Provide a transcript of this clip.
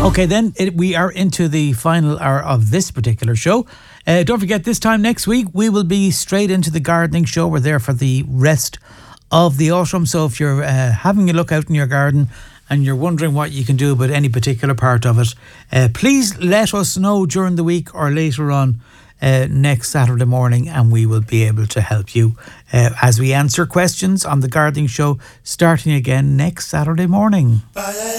Okay, then we are into the final hour of this particular show. Don't forget, this time next week, we will be straight into the gardening show. We're there for the rest of the autumn. So if you're having a look out in your garden and you're wondering what you can do about any particular part of it, please let us know during the week or later on next Saturday morning, and we will be able to help you as we answer questions on the gardening show starting again next Saturday morning.